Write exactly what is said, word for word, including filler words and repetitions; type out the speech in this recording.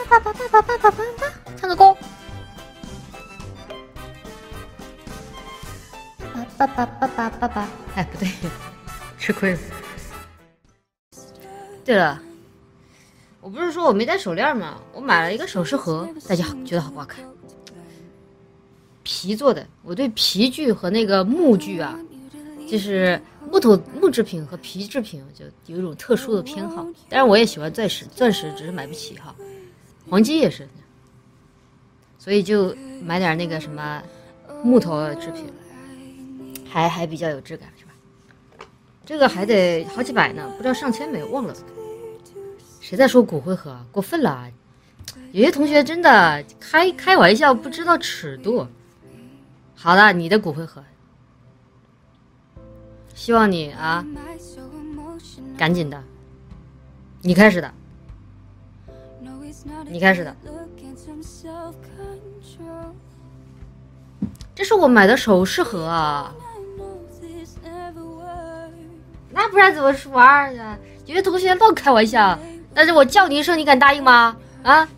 叭叭叭叭叭叭叭，唱个歌。叭叭叭叭叭叭，哎，不对，吃亏了。对了，我不是说我没戴手链吗？我买了一个首饰盒，大家觉得好不好看？皮做的，我对皮具和那个木具啊，就是木头木制品和皮制品，就有一种特殊的偏好。当然，我也喜欢钻石，钻石只是买不起哈，黄金也是，所以就买点那个什么木头制品，还还比较有质感，是吧？这个还得好几百呢，不知道上千没有，忘了。谁在说骨灰盒？过分了！有些同学真的开开玩笑，不知道尺度。好了，你的骨灰盒，希望你啊，赶紧的，你开始的，你开始的。这是我买的首饰盒啊，那不然怎么玩呀？有些同学乱开玩笑，但是我叫你一声，你敢答应吗？啊，